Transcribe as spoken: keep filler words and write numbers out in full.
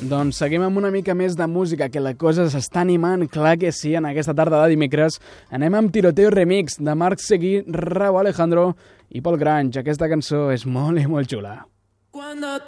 Doncs seguim amb una mica més de música, que la cosa s'està animant, clar que sí, en aquesta tarda de dimecres. Anem amb Tiroteo Remix, de Marc Seguí, Raúl Alejandro i Paul Grange. Aquesta cançó és molt i molt xula. Cuando